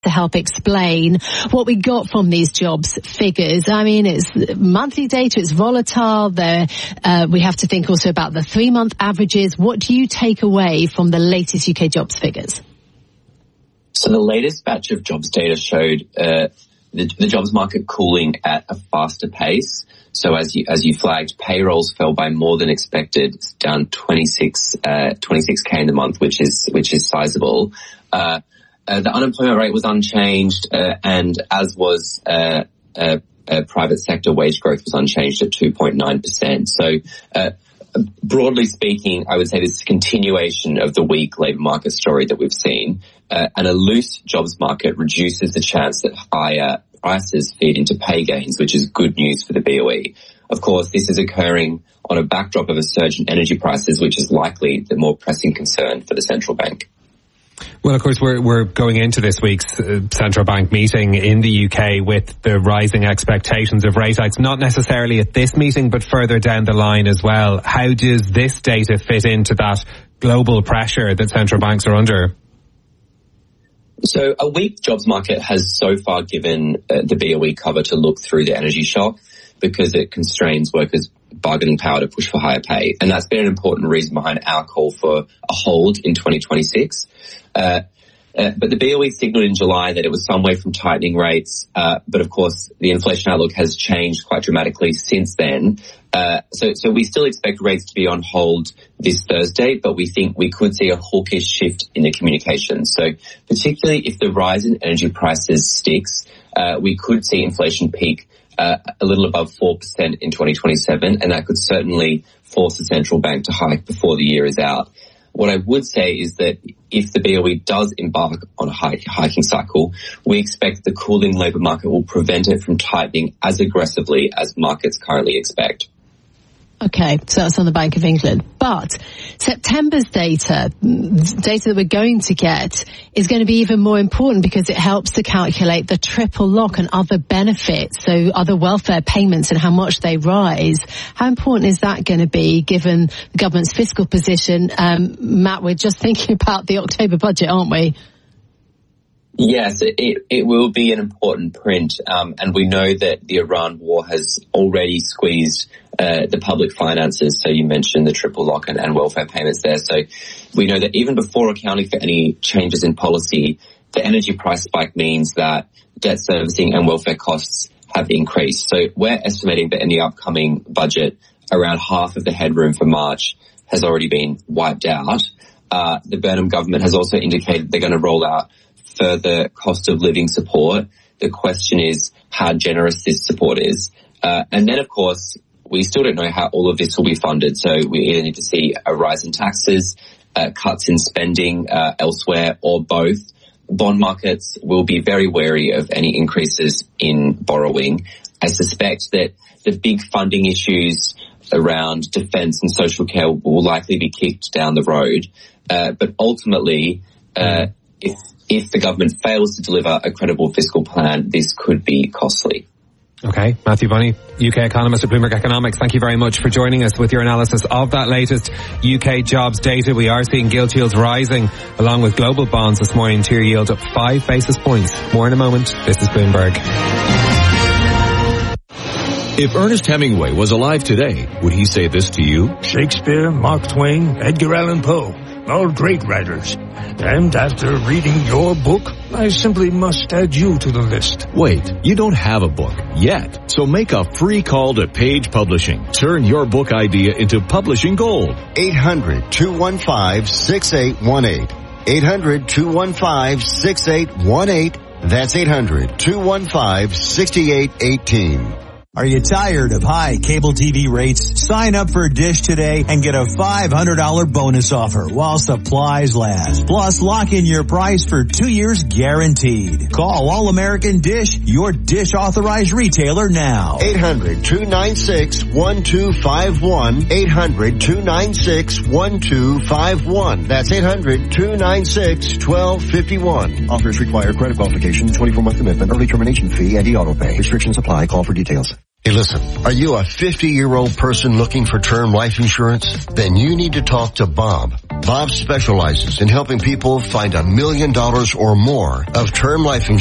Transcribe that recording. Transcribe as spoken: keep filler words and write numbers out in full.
to help explain what we got from these jobs figures. I mean, it's monthly data, it's volatile. There, uh, we have to think also about the three-month averages. What do you take away from the latest U K jobs figures? So the latest batch of jobs data showed uh, the, the jobs market cooling at a faster pace. So as you, as you flagged, payrolls fell by more than expected, it's down twenty-six, uh, twenty-six K in the month, which is, which is sizable. Uh, uh, the unemployment rate was unchanged, uh, and as was, uh, uh, uh, private sector wage growth was unchanged at two point nine percent. So, uh, broadly speaking, I would say this is a continuation of the weak labour market story that we've seen, uh, and a loose jobs market reduces the chance that higher prices feed into pay gains, which is good news for the B O E. Of course, this is occurring on a backdrop of a surge in energy prices, which is likely the more pressing concern for the central bank. Well, of course, we're we're going into this week's uh, central bank meeting in the U K with the rising expectations of rate hikes, not necessarily at this meeting, but further down the line as well. How does this data fit into that global pressure that central banks are under? So a weak jobs market has so far given uh, the B O E cover to look through the energy shock because it constrains workers' bargaining power to push for higher pay. And that's been an important reason behind our call for a hold in twenty twenty-six. Uh, uh, but the B O E signalled in July that it was some way from tightening rates. Uh, but of course, the inflation outlook has changed quite dramatically since then. Uh, so, so we still expect rates to be on hold this Thursday, but we think we could see a hawkish shift in the communication. So particularly if the rise in energy prices sticks, uh, we could see inflation peak uh, a little above four percent in twenty twenty-seven, and that could certainly force the central bank to hike before the year is out. What I would say is that if the B O E does embark on a hike, hiking cycle, we expect the cooling labour market will prevent it from tightening as aggressively as markets currently expect. Okay, so that's on the Bank of England. But September's data, data that we're going to get, is going to be even more important because it helps to calculate the triple lock and other benefits, so other welfare payments and how much they rise. How important is that going to be given the government's fiscal position? Um, Matt, we're just thinking about the October budget, aren't we? Yes, it, it will be an important print, um, and we know that the Iran war has already squeezed uh, the public finances. So you mentioned the triple lock and, and welfare payments there. So we know that even before accounting for any changes in policy, the energy price spike means that debt servicing and welfare costs have increased. So we're estimating that in the upcoming budget, around half of the headroom for March has already been wiped out. Uh, the Burnham government has also indicated they're going to roll out further cost of living support. The question is how generous this support is. Uh, and then, of course, we still don't know how all of this will be funded. So we either need to see a rise in taxes, uh, cuts in spending uh, elsewhere, or both. Bond markets will be very wary of any increases in borrowing. I suspect that the big funding issues around defence and social care will likely be kicked down the road. Uh, but ultimately, uh, if If the government fails to deliver a credible fiscal plan, this could be costly. Okay, Matthew Bonney, U K economist at Bloomberg Economics, thank you very much for joining us with your analysis of that latest U K jobs data. We are seeing gilt yields rising along with global bonds this morning. Two-year yield up five basis points. More in a moment. This is Bloomberg. If Ernest Hemingway was alive today, would he say this to you? Shakespeare, Mark Twain, Edgar Allan Poe, all great writers. And after reading your book, I simply must add you to the list. Wait, you don't have a book yet. So make a free call to Page Publishing. Turn your book idea into publishing gold. eight hundred, two one five, six eight one eight. eight hundred, two one five, six eight one eight. That's eight hundred, two one five, six eight one eight. Are you tired of high cable T V rates? Sign up for Dish today and get a five hundred dollars bonus offer while supplies last. Plus, lock in your price for two years guaranteed. Call All American Dish, your Dish authorized retailer now. eight hundred, two nine six, one two five one. eight hundred, two nine six, one two five one. That's eight hundred, two nine six, one two five one. Offers require credit qualification, twenty-four month commitment, early termination fee, and e-auto pay. Restrictions apply. Call for details. Hey, listen, are you a fifty-year-old person looking for term life insurance? Then you need to talk to Bob. Bob specializes in helping people find a million dollars or more of term life insurance